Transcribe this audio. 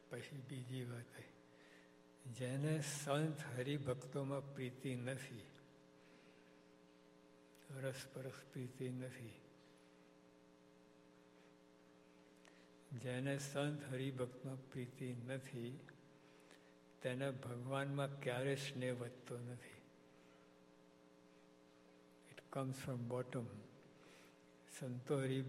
પછી બીજી વાત, જેને સંત હરિભક્તોમાં પ્રીતિ નથી, રસપરસ પ્રીતિ નથી, જેને સંત હરિભક્તમાં પ્રીતિ નથી, તેને ભગવાનમાં ક્યારે સ્નેહ વધતો નથી. It comes from bottom. સંતો હરિભક્ત